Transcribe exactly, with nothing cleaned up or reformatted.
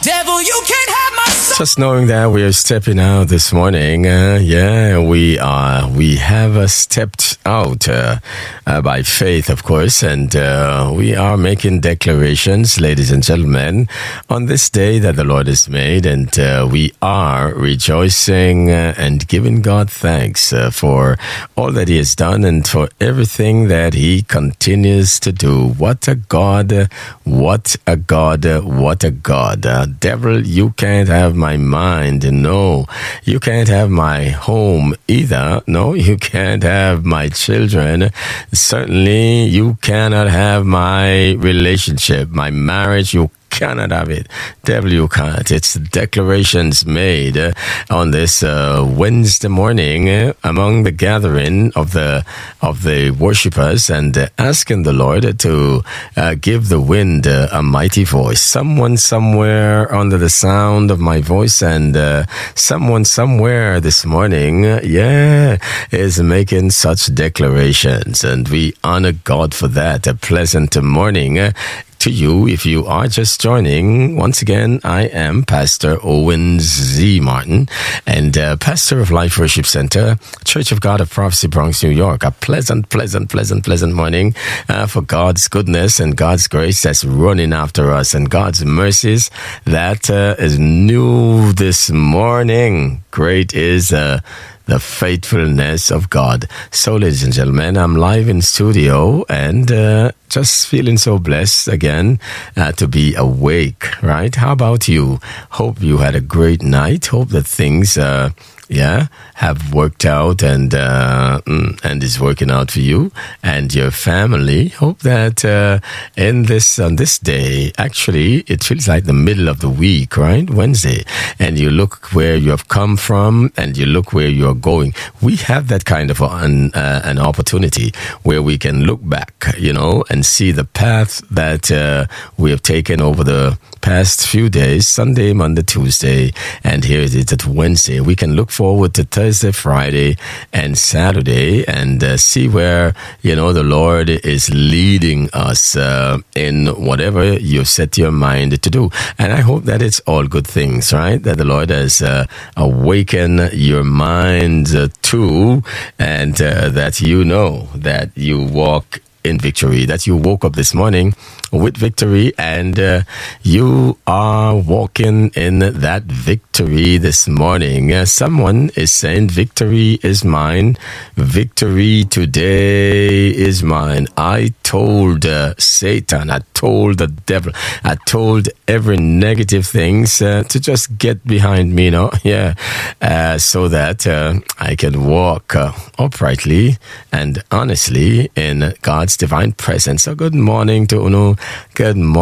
Devil, you can't have my soul. Just knowing that we are stepping out this morning, uh, yeah, we are. We have uh, stepped out uh, uh, by faith, of course, and uh, we are making declarations, ladies and gentlemen, on this day that the Lord has made, and uh, we are rejoicing uh, and giving God thanks uh, for all that He has done and for everything that He continues to do. What a God! What a God! What a God! Uh, devil, you can't have my mind. No, you can't have my home either. No, you can't have my children. Certainly, you cannot have my relationship, my marriage. You cannot have it. Devil, you can't. It's declarations made uh, on this uh, Wednesday morning uh, among the gathering of the of the worshippers, and uh, asking the Lord to uh, give the wind uh, a mighty voice. Someone somewhere under the sound of my voice, and uh, someone somewhere this morning, uh, yeah, is making such declarations, and we honor God for that. A pleasant morning Uh, to you, if you are just joining. Once again, I am Pastor Owen Z. Martin, and uh, pastor of Life Worship Center, Church of God of Prophecy, Bronx, New York. A pleasant, pleasant, pleasant, pleasant morning uh, for God's goodness and God's grace that's running after us, and God's mercies that uh, is new this morning. Great is uh, the faithfulness of God. So, ladies and gentlemen, I'm live in studio, and uh, just feeling so blessed again uh, to be awake, right? How about you? Hope you had a great night. Hope that things, uh, yeah, have worked out and uh, and is working out for you and your family. Hope that uh, in this on this day, actually, it feels like the middle of the week, right? Wednesday, and you look where you have come from, and you look where you are going. We have that kind of an uh, an opportunity where we can look back, you know, and see the path that uh, we have taken over the past few days, Sunday, Monday, Tuesday, and here it is at Wednesday. We can look forward to Thursday, Friday, and Saturday, and uh, see where, you know, the Lord is leading us uh, in whatever you've set your mind to do. And I hope that it's all good things, right? That the Lord has uh, awakened your mind uh, to, and uh, that you know that you walk in victory, that you woke up this morning with victory, and uh, you are walking in that victory this morning. Uh, someone is saying, victory is mine. Victory today is mine. I told uh, Satan, I told the devil, I told every negative things uh, to just get behind me, you know, yeah, uh, so that uh, I can walk uh, uprightly and honestly in God's divine presence. So good morning to Uno. Good morning.